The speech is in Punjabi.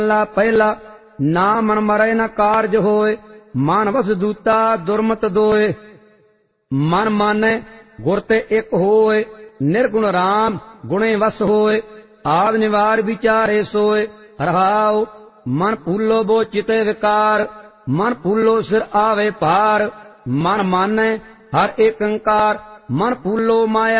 ਲਾ ਪਹਿਲਾ ਨਾ ਮਨ ਮਰੈ ਨ ਕਾਰਜ ਹੋਏ, ਮਨ ਵਸ ਦੂਤਾ ਦੁਰਮਤ ਦੋਏ। ਮਨ ਮਾਨੈ ਗੁਰ ਤੇ ਇੱਕ ਹੋਏ, ਨਿਰਗੁਣ ਰਾਮ ਗੁਣੇ ਵਸ ਹੋਏ। ਆਦ ਨਿਵਾਰ ਵਿਚਾਰੇ ਸੋਏ, ਰਹਾਉ ਮਨ ਭੂਲੋ ਬੋ ਚਿਤੇ ਵਿਕਾਰ। ਮਨ ਭੂਲੋ ਸਿਰ ਆਵੇ ਭਾਰ, ਮਨ ਮਾਨੈ ਹਰ ਏਕੰਕਾਰ। ਮਨ ਭੂਲੋ ਮਾਇਆ